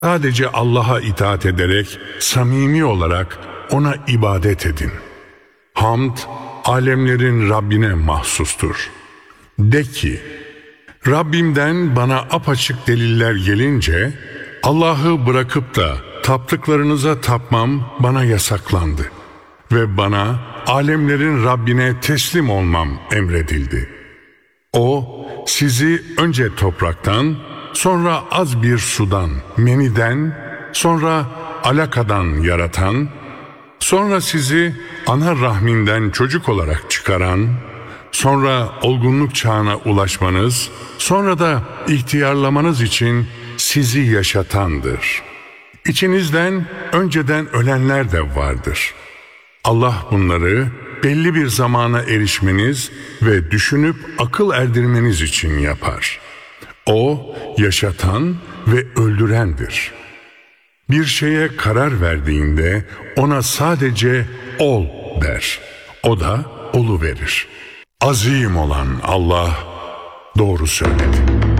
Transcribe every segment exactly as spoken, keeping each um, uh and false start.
Sadece Allah'a itaat ederek, samimi olarak ona ibadet edin. Hamd, alemlerin Rabbine mahsustur. De ki, Rabbimden bana apaçık deliller gelince, Allah'ı bırakıp da taptıklarınıza tapmam bana yasaklandı. Ve bana alemlerin Rabbine teslim olmam emredildi. O, sizi önce topraktan, sonra az bir sudan, meniden, sonra alakadan yaratan, sonra sizi ana rahminden çocuk olarak çıkaran, sonra olgunluk çağına ulaşmanız, sonra da ihtiyarlamanız için sizi yaşatandır. İçinizden önceden ölenler de vardır. Allah bunları belli bir zamana erişmeniz ve düşünüp akıl erdirmeniz için yapar. O, yaşatan ve öldürendir. Bir şeye karar verdiğinde ona sadece ol der. O da oluverir. Azim olan Allah doğru söyledi.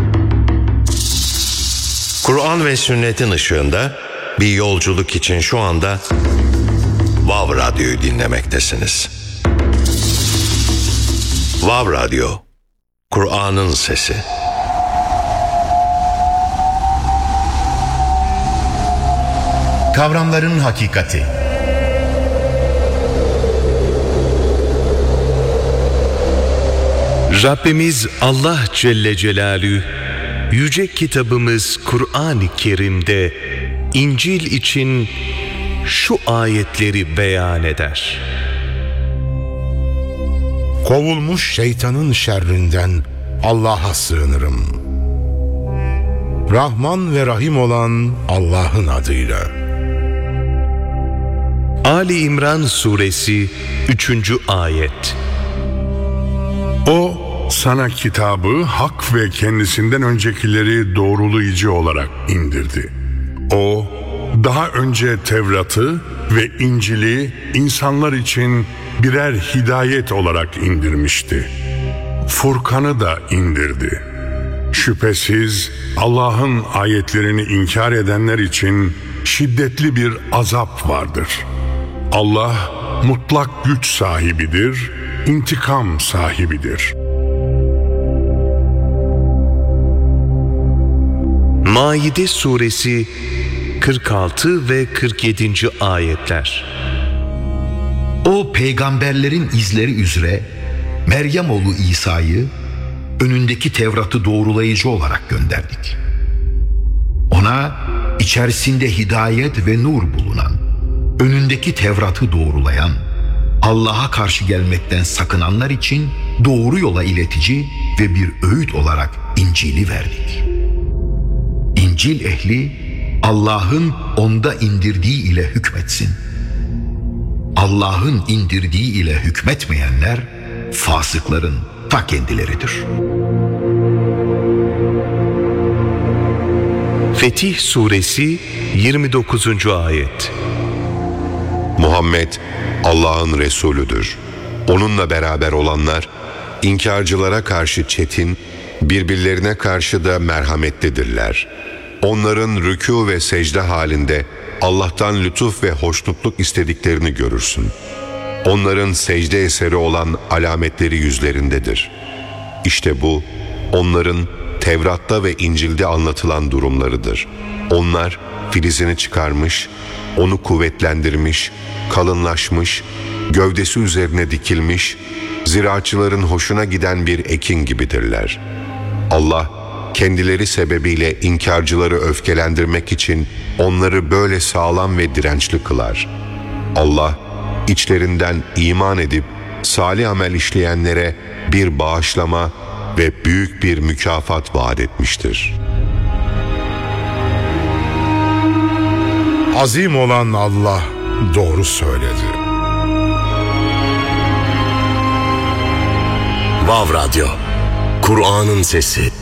Kur'an ve sünnetin ışığında bir yolculuk için şu anda Vav Radyo'yu dinlemektesiniz. Vav Radyo, Kur'an'ın sesi. Kavramların hakikati. Rabbimiz Allah Celle Celaluhu, yüce kitabımız Kur'an-ı Kerim'de İncil için şu ayetleri beyan eder. Kovulmuş şeytanın şerrinden Allah'a sığınırım. Rahman ve Rahim olan Allah'ın adıyla. Ali İmran Suresi üçüncü ayet. O, sana kitabı hak ve kendisinden öncekileri doğrulayıcı olarak indirdi. O, daha önce Tevrat'ı ve İncil'i insanlar için birer hidayet olarak indirmişti. Furkan'ı da indirdi. Şüphesiz Allah'ın ayetlerini inkar edenler için şiddetli bir azap vardır. Allah mutlak güç sahibidir, intikam sahibidir. Maide Suresi kırk altı ve kırk yedinci ayetler. O peygamberlerin izleri üzere Meryem oğlu İsa'yı önündeki Tevrat'ı doğrulayıcı olarak gönderdik. Ona içerisinde hidayet ve nur bulunan, önündeki Tevrat'ı doğrulayan, Allah'a karşı gelmekten sakınanlar için doğru yola iletici ve bir öğüt olarak İncil'i verdik. İncil ehli Allah'ın onda indirdiği ile hükmetsin. Allah'ın indirdiği ile hükmetmeyenler fasıkların ta kendileridir. Fetih Suresi yirmi dokuzuncu ayet. Muhammed Allah'ın Resulüdür. Onunla beraber olanlar inkarcılara karşı çetin, birbirlerine karşı da merhametlidirler. Onların rükû ve secde halinde Allah'tan lütuf ve hoşnutluk istediklerini görürsün. Onların secde eseri olan alametleri yüzlerindedir. İşte bu, onların Tevrat'ta ve İncil'de anlatılan durumlarıdır. Onlar filizini çıkarmış, onu kuvvetlendirmiş, kalınlaşmış, gövdesi üzerine dikilmiş, ziraatçıların hoşuna giden bir ekin gibidirler. Allah, kendileri sebebiyle inkarcıları öfkelendirmek için onları böyle sağlam ve dirençli kılar. Allah, içlerinden iman edip salih amel işleyenlere bir bağışlama ve büyük bir mükafat vaat etmiştir. Azim olan Allah doğru söyledi. Vav Radyo, Kur'an'ın sesi.